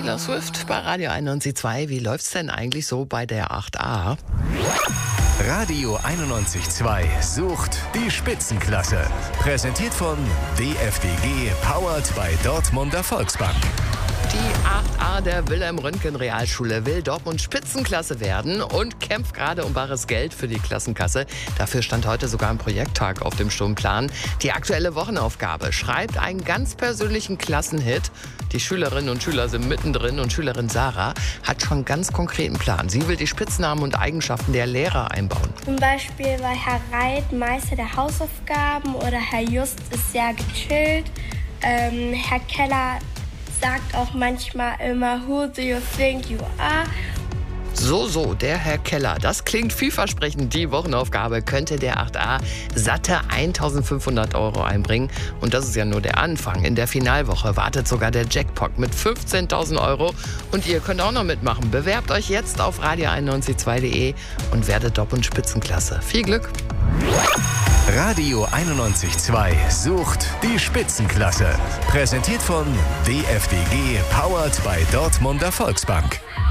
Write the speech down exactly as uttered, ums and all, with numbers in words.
Taylor Swift bei Radio einundneunzig Komma zwei. Wie läuft's denn eigentlich so bei der acht a? Radio einundneunzig Komma zwei sucht die Spitzenklasse. Präsentiert von D F D G, powered by Dortmunder Volksbank. Die acht a der Wilhelm-Röntgen-Realschule will Dortmund Spitzenklasse werden und kämpft gerade um bares Geld für die Klassenkasse. Dafür stand heute sogar ein Projekttag auf dem Stundenplan. Die aktuelle Wochenaufgabe: schreibt einen ganz persönlichen Klassenhit. Die Schülerinnen und Schüler sind mittendrin und Schülerin Sarah hat schon einen ganz konkreten Plan. Sie will die Spitznamen und Eigenschaften der Lehrer einbauen. Zum Beispiel war Herr Reit Meister der Hausaufgaben oder Herr Just ist sehr gechillt. Ähm, Herr Keller sagt auch manchmal immer, who do you think you are? So, so, der Herr Keller. Das klingt vielversprechend. Die Wochenaufgabe könnte der acht a satte eintausendfünfhundert Euro einbringen. Und das ist ja nur der Anfang. In der Finalwoche wartet sogar der Jackpot mit fünfzehntausend Euro. Und ihr könnt auch noch mitmachen. Bewerbt euch jetzt auf radio einundneunzig Komma zwei punkt de und werdet Dortmund Spitzenklasse. Viel Glück! Radio einundneunzig Komma zwei sucht die Spitzenklasse. Präsentiert von D F D G, powered by Dortmunder Volksbank.